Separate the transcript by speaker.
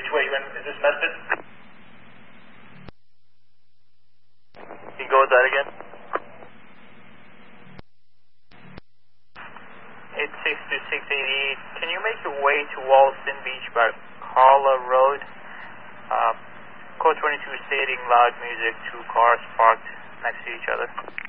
Speaker 1: Wait, is this Medford?
Speaker 2: Can you go with that again? 862-688, can you make your way to Walston Beach by Carla Road? Code 22 stating loud music, 2 cars parked next to each other.